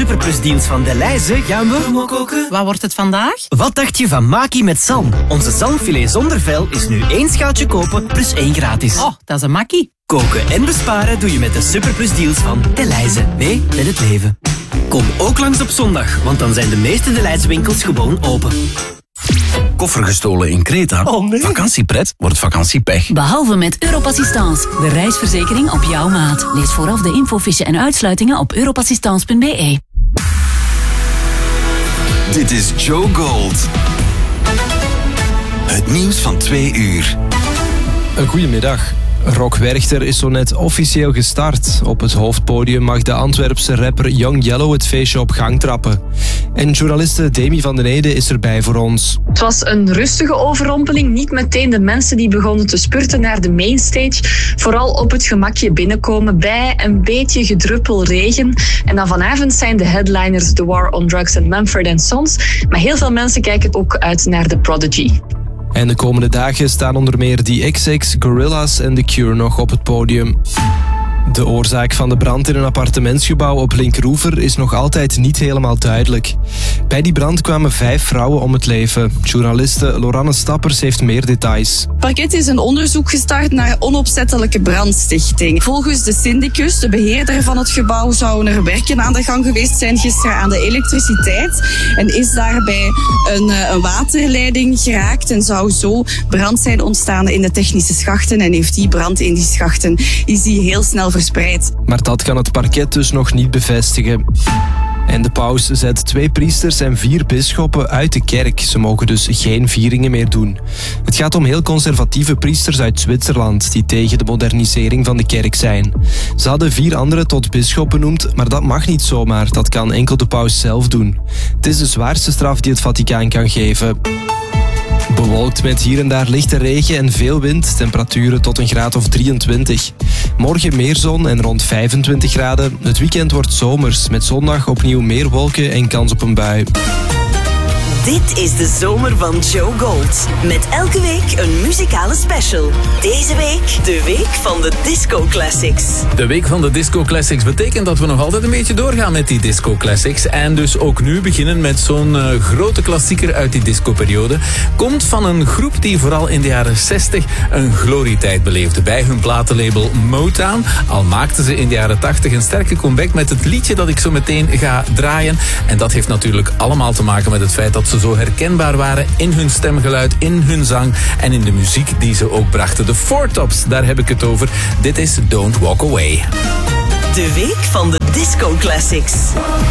superplusdeals van Delhaize gaan we mokoken. Wat wordt het vandaag? Wat dacht je van Maki met zalm? Onze zalmfilet zonder vel is nu 1 schaaltje kopen plus 1 gratis. Oh, dat is een makkie. Koken en besparen doe je met de superplusdeals van Delhaize. Mee met het leven. Kom ook langs op zondag, want dan zijn de meeste Delhaize winkels gewoon open. Koffer gestolen in Kreta? Oh nee. Vakantiepret wordt vakantiepech. Behalve met Europassistance, de reisverzekering op jouw maat. Lees vooraf de infofiche en uitsluitingen op europassistance.be. Dit is Joe Gold. Het nieuws van 2 uur. Goedemiddag. Rock Werchter is zo net officieel gestart. Op het hoofdpodium mag de Antwerpse rapper Young Yellow het feestje op gang trappen. En journaliste Demi van den Ede is erbij voor ons. Het was een rustige overrompeling. Niet meteen de mensen die begonnen te spurten naar de mainstage. Vooral op het gemakje binnenkomen bij een beetje gedruppel regen. En dan vanavond zijn de headliners The War on Drugs en Mumford & Sons. Maar heel veel mensen kijken ook uit naar The Prodigy. En de komende dagen staan onder meer The XX, Gorillaz en The Cure nog op het podium. De oorzaak van de brand in een appartementsgebouw op Linkeroever is nog altijd niet helemaal duidelijk. Bij die brand kwamen 5 vrouwen om het leven. Journaliste Loranne Stappers heeft meer details. Parket is een onderzoek gestart naar onopzettelijke brandstichting. Volgens de syndicus, de beheerder van het gebouw, zouden er werken aan de gang geweest zijn gisteren aan de elektriciteit. En is daarbij een waterleiding geraakt en zou zo brand zijn ontstaan in de technische schachten. En heeft die brand in die schachten is die heel snel verspreid. Maar dat kan het parket dus nog niet bevestigen. En de paus zet 2 priesters en 4 bisschoppen uit de kerk. Ze mogen dus geen vieringen meer doen. Het gaat om heel conservatieve priesters uit Zwitserland die tegen de modernisering van de kerk zijn. Ze hadden 4 anderen tot bisschop benoemd, maar dat mag niet zomaar. Dat kan enkel de paus zelf doen. Het is de zwaarste straf die het Vaticaan kan geven. Bewolkt met hier en daar lichte regen en veel wind, temperaturen tot een graad of 23. Morgen meer zon en rond 25 graden. Het weekend wordt zomers, met zondag opnieuw meer wolken en kans op een bui. Dit is de zomer van Joe Gold. Met elke week een muzikale special. Deze week de week van de Disco Classics. De week van de Disco Classics betekent dat we nog altijd een beetje doorgaan met die Disco Classics. En dus ook nu beginnen met zo'n grote klassieker uit die discoperiode. Komt van een groep die vooral in de jaren 60 een glorietijd beleefde bij hun platenlabel Motown. Al maakten ze in de jaren 80 een sterke comeback met het liedje dat ik zo meteen ga draaien. En dat heeft natuurlijk allemaal te maken met het feit dat ze zo herkenbaar waren in hun stemgeluid, in hun zang en in de muziek die ze ook brachten. De Four Tops, daar heb ik het over. Dit is Don't Walk Away. De week van de Disco Classics.